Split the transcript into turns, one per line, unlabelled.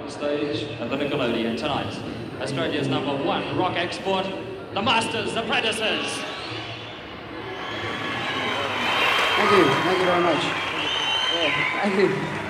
stage at the Nickelodeon tonight. Australia's #1 rock export, the Masters Apprentices.
Thank you very much. Yeah, thank you.